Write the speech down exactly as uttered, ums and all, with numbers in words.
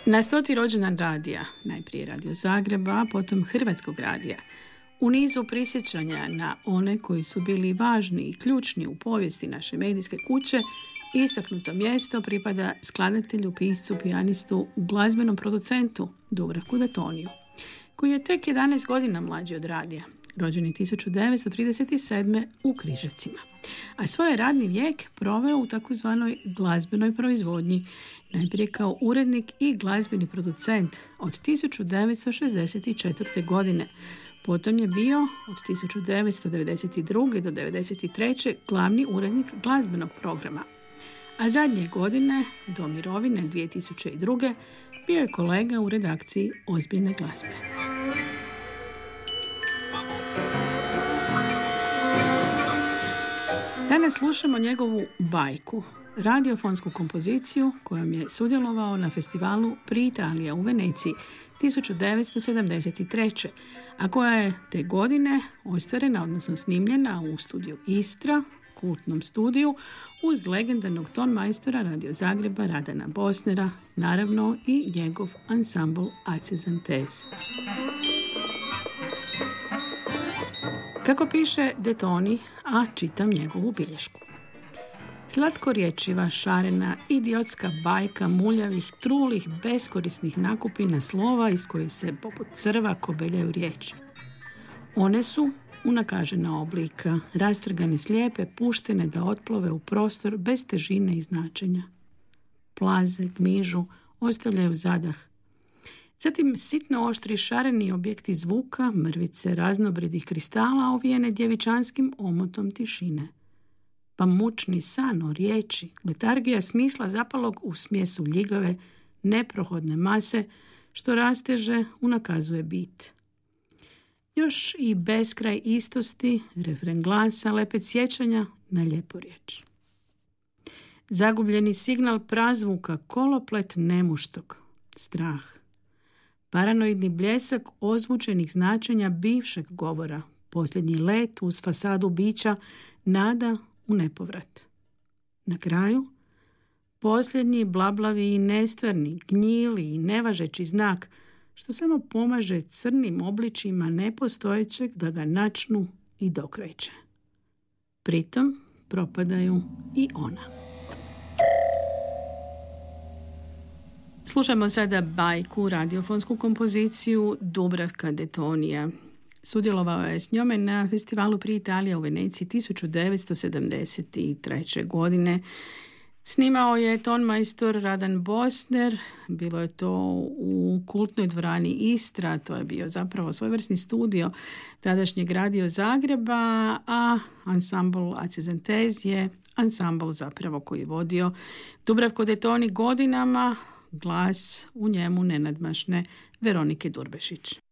Na stoti rođendan radija, najprije Radio Zagreba, a potom Hrvatskog radija, u nizu prisjećanja na one koji su bili važni i ključni u povijesti naše medijske kuće, istaknuto mjesto pripada skladatelju, piscu, pijanistu, glazbenom producentu Dubravku Detoniju, koji je tek jedanaest godina mlađi od radija, rođeni tisuću devetsto trideset sedme u Križevcima, a svoj radni vijek proveo u takozvanoj glazbenoj proizvodnji, najprije kao urednik i glazbeni producent od tisuću devetsto šezdeset četvrte. godine. Potom je bio od tisuću devetsto devedeset druge. do devedeset treće. glavni urednik glazbenog programa. A zadnje godine, do mirovine dvije tisuće druge. bio je kolega u redakciji Ozbiljne glazbe. Danas slušamo njegovu bajku, radiofonsku kompoziciju kojom je sudjelovao na festivalu Pri Italija u Veneciji tisuću devetsto sedamdeset treće. a koja je te godine ostvarena, odnosno snimljena u studiju Istra, kultnom studiju, uz legendarnog tonmajstora Radio Zagreba Radana Bosnera, naravno i njegov ansambl Acezantez. Kako piše Detoni, a čitam njegovu bilješku. Slatkorječiva, šarena, idiotska bajka muljavih, trulih, beskorisnih nakupina slova iz kojih se poput crva kobeljaju riječi. One su unakažena oblika, rastrgane slijepe, puštene da otplove u prostor bez težine i značenja. Plaze, gmižu, ostavljaju zadah. Zatim sitno oštri šareni objekti zvuka, mrvice raznobridih kristala ovijene djevičanskim omotom tišine. Pa mučni san o riječi, letargija smisla zapalog u smjesu ljigave, neprohodne mase, što rasteže, unakazuje bit. Još i beskraj istosti, refren glasa, lepet sjećanja na lijepu riječ. Zagubljeni signal prazvuka, koloplet nemuštog, strah. Paranoidni bljesak ozvučenih značenja bivšeg govora, posljednji let uz fasadu bića, nada u nepovrat. Na kraju, posljednji blablavi i nestvarni, gnjili i nevažeći znak, što samo pomaže crnim obličima nepostojećeg da ga načnu i dokrajče. Pritom propadaju i ona. Slušamo sada bajku, radiofonsku kompoziciju Dubravka Detonija. Sudjelovao je s njome na festivalu Pri Italija u Veneciji tisuću devetsto sedamdeset treće. godine. Snimao je tonmajstor Radan Bosner, bilo je to u kultnoj dvorani Istra, to je bio zapravo svojevrsni studio tadašnjeg Radio Zagreba, a ansambl Acezantez je ansambl zapravo koji je vodio Dubravko Detoni godinama, glas u njemu nenadmašne Veronike Durbešić.